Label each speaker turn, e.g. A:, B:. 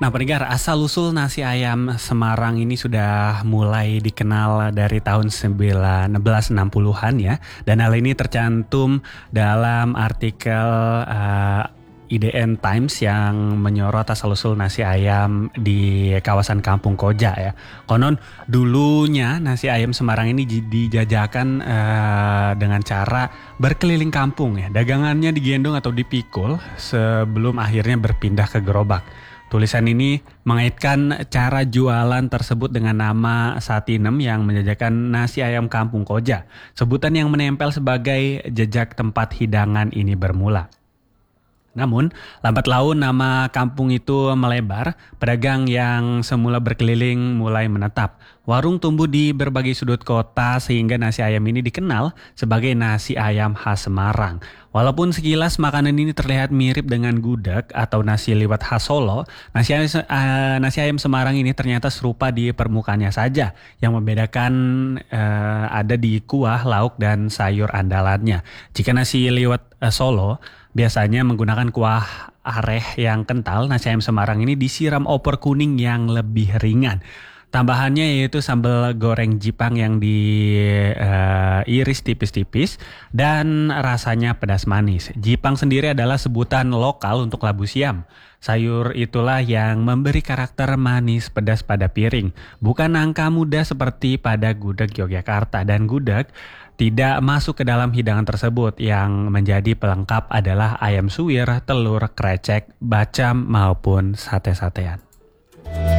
A: Nah, pendengar, asal-usul nasi ayam Semarang ini sudah mulai dikenal dari tahun 1960-an ya. Dan hal ini tercantum dalam artikel IDN Times yang menyorot asal-usul nasi ayam di kawasan Kampung Koja ya. Konon dulunya nasi ayam Semarang ini dijajakan dengan cara berkeliling kampung ya. Dagangannya digendong atau dipikul sebelum akhirnya berpindah ke gerobak. Tulisan ini mengaitkan cara jualan tersebut dengan nama Satinem yang menjajakan nasi ayam Kampung Koja. Sebutan yang menempel sebagai jejak tempat hidangan ini bermula. Namun, lambat laun nama kampung itu melebar, pedagang yang semula berkeliling mulai menetap. Warung tumbuh di berbagai sudut kota sehingga nasi ayam ini dikenal sebagai nasi ayam khas Semarang. Walaupun sekilas makanan ini terlihat mirip dengan gudeg atau nasi liwet khas Solo, nasi ayam Semarang ini ternyata serupa di permukaannya saja. Yang membedakan ada di kuah, lauk, dan sayur andalannya. Jika nasi liwet Solo biasanya menggunakan kuah areh yang kental, nasi ayam Semarang ini disiram opor kuning yang lebih ringan. Tambahannya yaitu sambal goreng Jipang yang diiris tipis-tipis dan rasanya pedas manis. Jipang sendiri adalah sebutan lokal untuk labu siam. Sayur itulah yang memberi karakter manis pedas pada piring. Bukan nangka muda seperti pada gudeg Yogyakarta, dan gudeg tidak masuk ke dalam hidangan tersebut. Yang menjadi pelengkap adalah ayam suwir, telur, krecek, bacam maupun sate-satean.